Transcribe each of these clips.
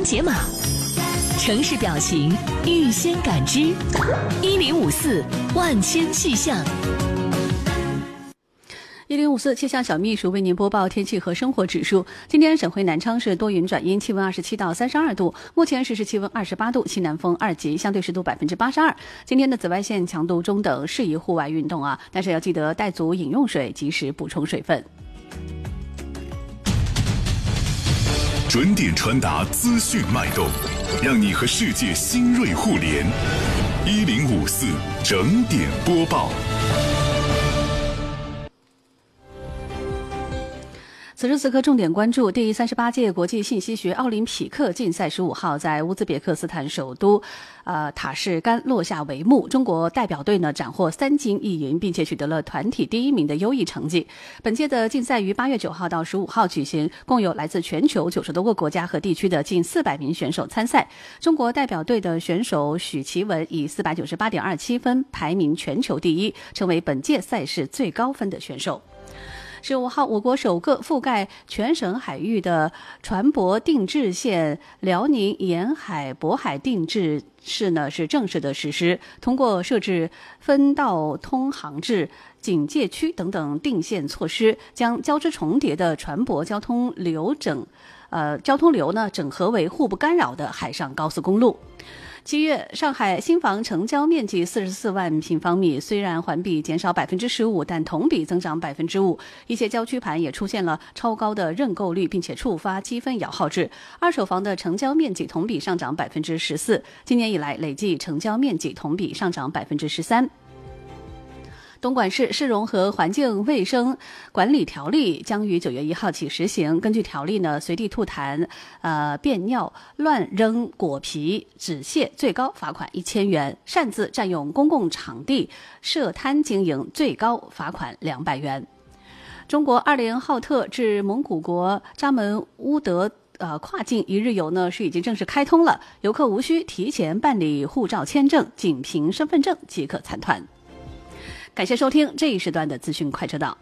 光解码，城市表情预先感知，1054万千气象。 1054气象小秘书为您播报天气和生活指数。今天省会南昌市多云转阴，气温27到32度，目前实时气温28度，西南风2级，相对湿度82%。今天的紫外线强度中等，适宜户外运动但是要记得带足饮用水，及时补充水分。 准点传达资讯脉动，让你和世界新锐互联。1054整点播报。 此时此刻，重点关注第38届国际信息学奥林匹克竞赛15号在乌兹别克斯坦首都塔什干落下帷幕。中国代表队呢斩获3金1银，并且取得了团体第1名的优异成绩。本届的竞赛于8月9号到15号举行，共有来自全球90多个国家和地区的近400名选手参赛。中国代表队的选手许其文以498.27分排名全球第1，成为本届赛事最高分的选手。15号，我国首个覆盖全省海域的船舶定制线辽宁沿海渤海定制市呢是正式的实施。通过设置分道通航制、警戒区等等定线措施，将交织重叠的船舶交通流整合为互不干扰的海上高速公路。7月，上海新房成交面积44万平方米，虽然环比减少15%，但同比增长5%。一些郊区盘也出现了超高的认购率，并且触发积分摇号制。二手房的成交面积同比上涨14%，今年以来累计成交面积同比上涨13%。东莞市市容和环境卫生管理条例将于9月1号起实行。根据条例呢，随地吐痰、便尿、乱扔果皮、纸屑最高罚款1000元；擅自占用公共场地设摊经营最高罚款200元。中国20浩特至蒙古国扎门乌德跨境一日游呢是已经正式开通了，游客无需提前办理护照签证，仅凭身份证即可参团。感谢收听这一时段的资讯快车道。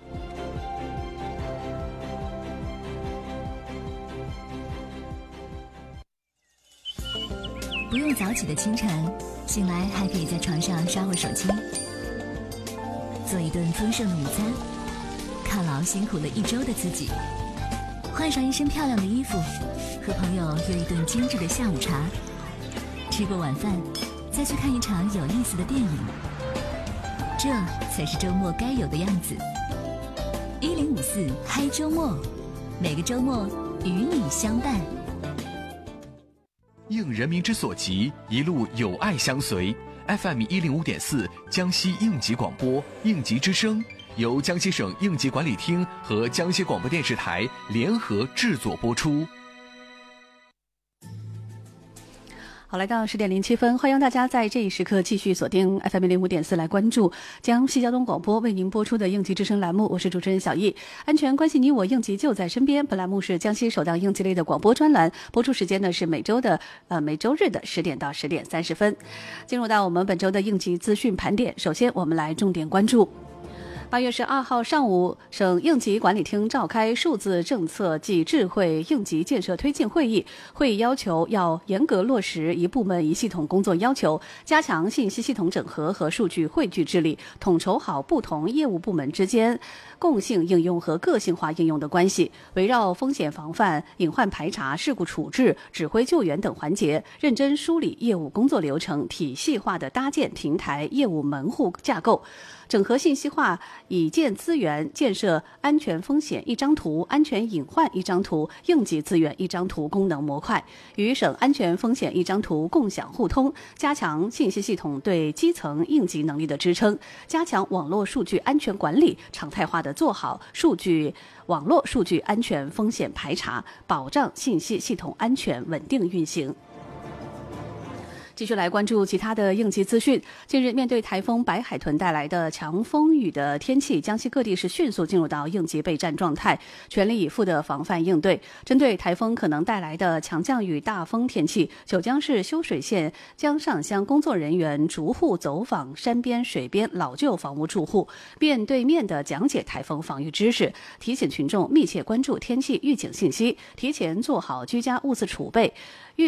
不用早起的清晨，醒来还可以在床上刷会手机，做一顿丰盛的午餐，犒劳辛苦了一周的自己，换上一身漂亮的衣服，和朋友约一顿精致的下午茶，吃过晚饭，再去看一场有意思的电影。这才是周末该有的样子。1054嗨周末，每个周末与你相伴。 应人民之所急，一路有爱相随。FM 105.4江西应急广播，应急之声，由江西省应急管理厅和江西广播电视台联合制作播出。 好，来到10点07分，欢迎大家在这一时刻继续锁定 FM 105.4来关注江西交通广播为您播出的应急之声栏目，我是主持人小易。安全关心你我，应急就在身边。本栏目是江西首档应急类的广播专栏，播出时间呢是每周日的10点到10点30分。进入到我们本周的应急资讯盘点，首先我们来重点关注。8月12号上午，省应急管理厅召开数字政策暨智慧应急建设推进会议。会议要求要严格落实一部门一系统工作要求，加强信息系统整合和数据汇聚治理，统筹好不同业务部门之间共性应用和个性化应用的关系，围绕风险防范、隐患排查、事故处置、指挥救援等环节，认真梳理业务工作流程，体系化的搭建平台业务门户架构，整合信息化已建资源，建设安全风险一张图、安全隐患一张图、应急资源一张图功能模块，与省安全风险一张图共享互通，加强信息系统对基层应急能力的支撑，加强网络数据安全管理，常态化的做好网络数据安全风险排查，保障信息系统安全稳定运行。继续来关注其他的应急资讯。近日，面对台风白海豚带来的强风雨的天气，江西各地是迅速进入到应急备战状态，全力以赴的防范应对。针对台风可能带来的强降雨大风天气，九江市修水县江上乡工作人员逐户走访山边、水边老旧房屋住户，面对面的讲解台风防御知识，提醒群众密切关注天气预警信息，提前做好居家物资储备。